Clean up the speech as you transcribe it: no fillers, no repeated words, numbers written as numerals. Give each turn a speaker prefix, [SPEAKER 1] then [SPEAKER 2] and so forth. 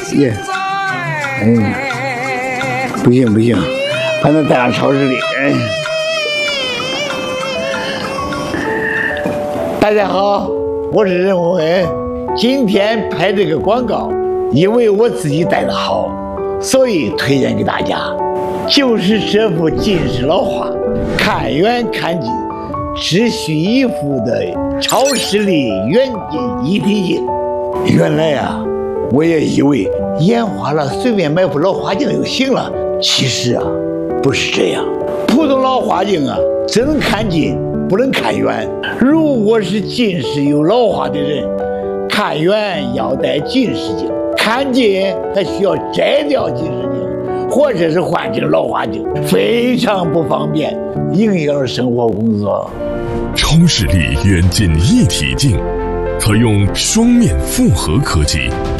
[SPEAKER 1] 耶，不行不行，还能带上超市里。大家好，我是任文文。今天拍这个广告，因为我自己戴的好，所以推荐给大家。就是这幅近视老花，看远看近，只需一副的超视力远近一体镜。原来啊，我也以为眼花了随便买副老花镜就行了，其实啊，不是这样。普通老花镜啊，只能看近，不能看远。如果是近视有老花的人，看远要戴近视镜，看近还需要摘掉近视镜，或者是换成老花镜，非常不方便，影响生活工作。
[SPEAKER 2] 超视力远近一体镜，可用双面复合科技